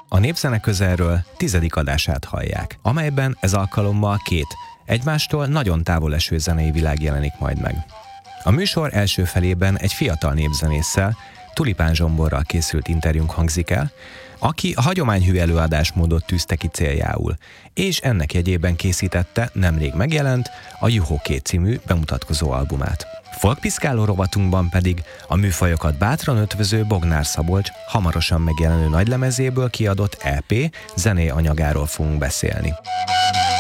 A Népzene közelről 10. adását hallják, amelyben ez alkalommal két egymástól nagyon távol eső zenei világ jelenik majd meg. A műsor első felében egy fiatal népzenésszel, Tulipán Zsomborral készült interjúnk hangzik el, aki a hagyományhű előadásmódot tűzte ki céljául, és ennek jegyében készítette nemrég megjelent a Juhó 2 című bemutatkozó albumát. Folkpiszkáló rovatunkban pedig a műfajokat bátran ötvöző Bognár Szabolcs hamarosan megjelenő nagylemezéből kiadott EP zené anyagáról fogunk beszélni.